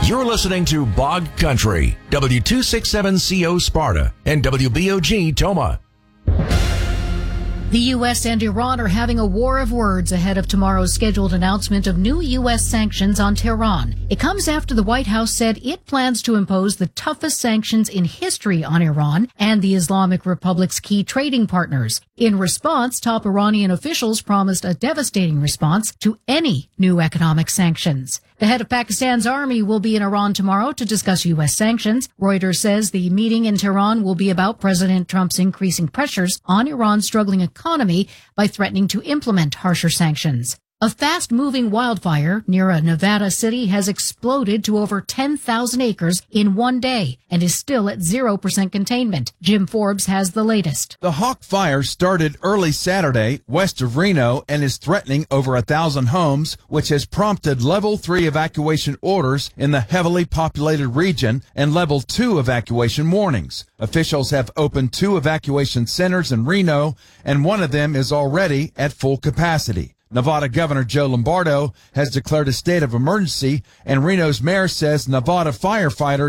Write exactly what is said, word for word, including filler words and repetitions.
You're listening to Bog Country, W two sixty-seven C O Sparta and W B O G Toma. The U S and Iran are having a war of words ahead of tomorrow's scheduled announcement of new U S sanctions on Tehran. It comes after the White House said it plans to impose the toughest sanctions in history on Iran and the Islamic Republic's key trading partners. In response, top Iranian officials promised a devastating response to any new economic sanctions. The head of Pakistan's army will be in Iran tomorrow to discuss U S sanctions. Reuters says the meeting in Tehran will be about President Trump's increasing pressures on Iran's struggling economy by threatening to implement harsher sanctions. A fast-moving wildfire near a Nevada city has exploded to over ten thousand acres in one day and is still at zero percent containment. Jim Forbes has the latest. The Hawk Fire started early Saturday west of Reno and is threatening over a thousand homes, which has prompted level three evacuation orders in the heavily populated region and level two evacuation warnings. Officials have opened two evacuation centers in Reno, and one of them is already at full capacity. Nevada Governor Joe Lombardo has declared a state of emergency, and Reno's mayor says Nevada firefighters